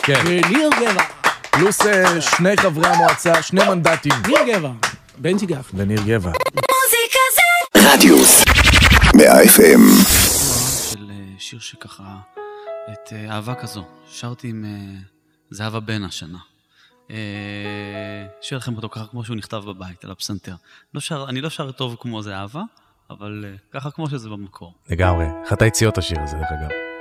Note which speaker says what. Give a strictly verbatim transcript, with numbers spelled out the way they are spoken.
Speaker 1: כן.
Speaker 2: וניר גבע.
Speaker 1: פלוס אה, שני חברי המועצה, שני מנדטים.
Speaker 2: ניר גבע. בנצ'י גפני.
Speaker 1: וניר גבע.
Speaker 3: מוזיקה זה רדיוס מאה אף אם.
Speaker 4: של אה, שיר שככה, את אה, אהבה כזו, שרתי עם אה, זהבה בן השנה. אה, שיר לכם אותו ככה כמו שהוא נכתב בבית, על הפסנתר. לא שר, אני לא שר טוב כמו זהבה, אבל אה, ככה כמו שזה במקור.
Speaker 5: לגמרי. אחת היציאות השיר הזה, דרך אגב.